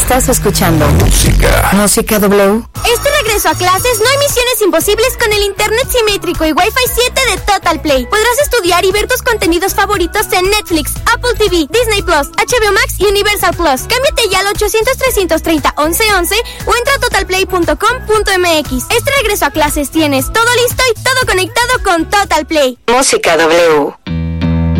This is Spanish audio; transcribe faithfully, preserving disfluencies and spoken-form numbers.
Estás escuchando Música. Música W. Este regreso a clases no hay misiones imposibles con el internet simétrico y Wi-Fi siete de Total Play. Podrás estudiar y ver tus contenidos favoritos en Netflix, Apple T V, Disney Plus, H B O Max y Universal Plus. Cámbiate ya al ochocientos, trescientos treinta, once once o entra a total play punto com punto m x. Este regreso a clases tienes todo listo y todo conectado con Total Play. Música W.